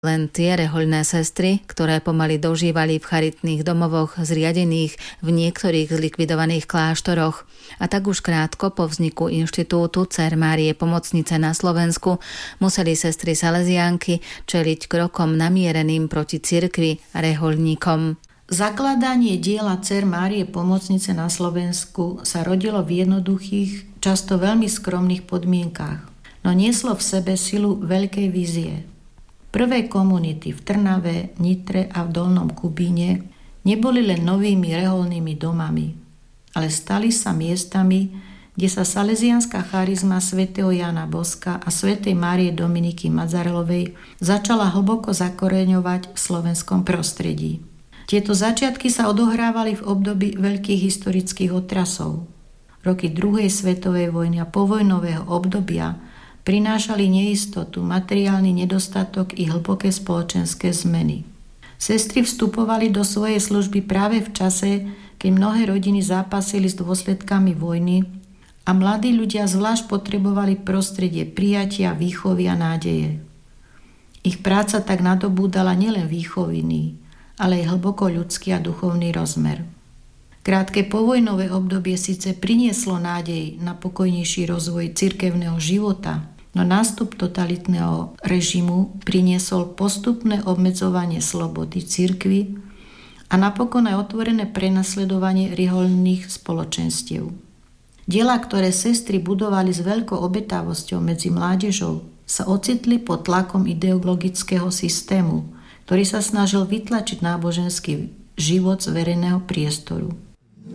Len tie rehoľné sestry, ktoré pomaly dožívali v charitných domovoch zriadených v niektorých zlikvidovaných kláštoroch. A tak už krátko po vzniku inštitútu Dcér Márie Pomocnice na Slovensku museli sestry Salesiánky čeliť krokom namiereným proti cirkvi a rehoľníkom. Zakladanie diela Dcér Márie Pomocnice na Slovensku sa rodilo v jednoduchých, často veľmi skromných podmienkách, no nieslo v sebe silu veľkej vízie. Prvé komunity v Trnave, Nitre a v Dolnom Kubíne neboli len novými reholnými domami, ale stali sa miestami, kde sa salesiánska charizma svätého Jána Boska a svätej Márie Dominiky Madzarelovej začala hlboko zakoreňovať v slovenskom prostredí. Tieto začiatky sa odohrávali v období veľkých historických otrasov. Roky druhej svetovej vojny a povojnového obdobia prinášali neistotu, materiálny nedostatok i hlboké spoločenské zmeny. Sestry vstupovali do svojej služby práve v čase, keď mnohé rodiny zápasili s dôsledkami vojny a mladí ľudia zvlášť potrebovali prostredie prijatia, výchovy a nádeje. Ich práca tak nadobúdala nielen výchovný, ale aj hlboko ľudský a duchovný rozmer. Krátke povojnové obdobie síce prinieslo nádej na pokojnejší rozvoj cirkevného života, no nástup totalitného režimu priniesol postupné obmedzovanie slobody cirkvi a napokon aj otvorené prenasledovanie rehoľných spoločenstiev. Diela, ktoré sestry budovali s veľkou obetavosťou medzi mládežou, sa ocitli pod tlakom ideologického systému, ktorý sa snažil vytlačiť náboženský život z verejného priestoru.